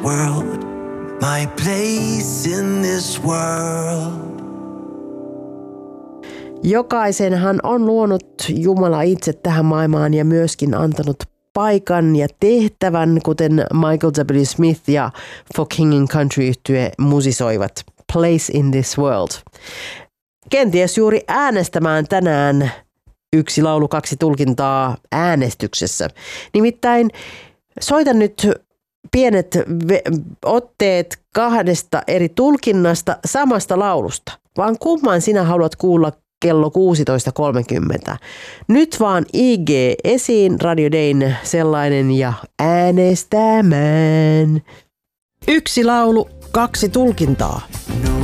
world, my place in this world. Jokaisenhan on luonut Jumala itse tähän maailmaan ja myöskin antanut paikan ja tehtävän, kuten Michael W. Smith ja For King and Country -yhtye musisoivat. Place in this world. Kenties juuri äänestämään tänään yksi laulu, kaksi tulkintaa äänestyksessä. Nimittäin soitan nyt pienet otteet kahdesta eri tulkinnasta samasta laulusta. Vaan kumman sinä haluat kuulla kello 16.30. Nyt vaan IG esiin, Radio Dayn sellainen ja äänestämään. Yksi laulu, kaksi tulkintaa.